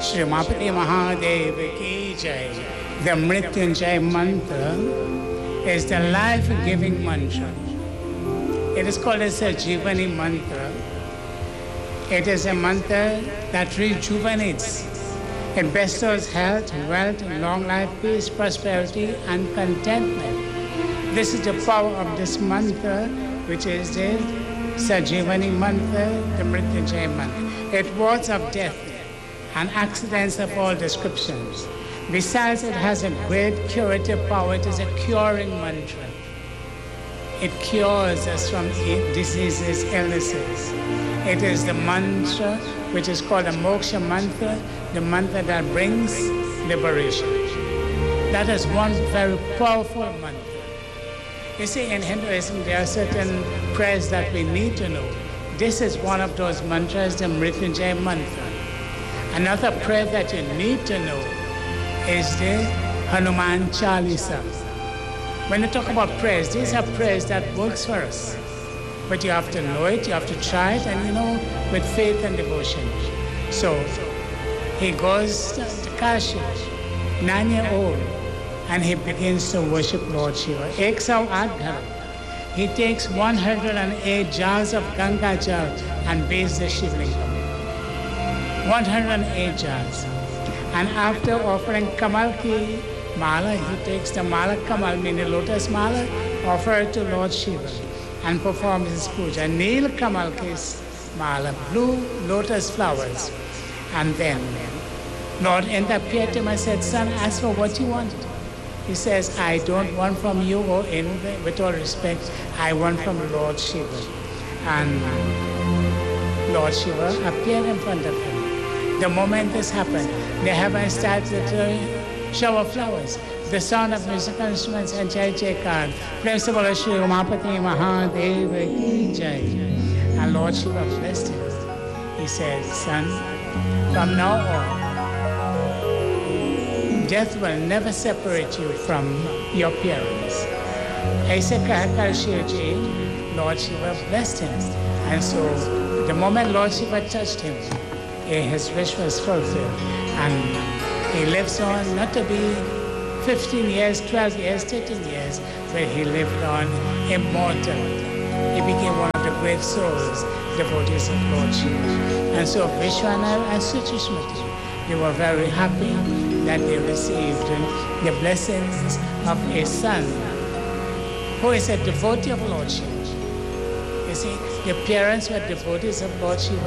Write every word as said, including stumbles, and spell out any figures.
Shri Mapati Mahadev Ki Jai. The Mrityunjay mantra is the life-giving mantra. It is called as a Jivani mantra. It is a mantra that rejuvenates. It bestows health, wealth, long life, peace, prosperity, and contentment. This is the power of this mantra, which is the Sajivani mantra, the Mrityunjay mantra. It wards off death and accidents of all descriptions. Besides, it has a great curative power. It is a curing mantra. It cures us from diseases, illnesses. It is the mantra which is called a moksha mantra, the mantra that brings liberation. That is one very powerful mantra. You see, in Hinduism, there are certain prayers that we need to know. This is one of those mantras, the Mrityunjay mantra. Another prayer that you need to know is the Hanuman Chalisa. When you talk about prayers, these are prayers that works for us. But you have to know it, you have to try it, and you know, with faith and devotion. So he goes to Kashi, nine year old, and he begins to worship Lord Shiva. Ek saw adhar. He takes one hundred eight jars of Ganga Jal and bathes the Shivlingam. one hundred eight jars. And after offering Kamal ki mala, he takes the mala Kamal, meaning lotus mala, offer it to Lord Shiva and performs his puja. Neel Kamal ki mala, blue lotus flowers. And then Lord Indra appeared to him and said, son, ask for what you want. He says, I don't want from you, O Indra, with all respect, I want from Lord Shiva. And Lord Shiva appeared in front of him. The moment this happened, the heavens started to shower flowers. The sound of musical instruments and Jai Jaikar. Praise the Lord Shri Umapati Mahadev Ki Jai. And Lord Shiva blessed him. He said, son, from now on, death will never separate you from your parents. Aise kahkar Shivji, Lord Shiva blessed him. And so the moment Lord Shiva touched him, his wish was fulfilled. And he lives on not to be fifteen years, twelve years, thirteen years, but he lived on immortal. He became one of the great souls, devotees of Lord Shiva. And so Vishwanath and Suchishmati, they were very happy that they received the blessings of a son who is a devotee of Lord Shiva. You see, the parents were devotees of Lord Shiva.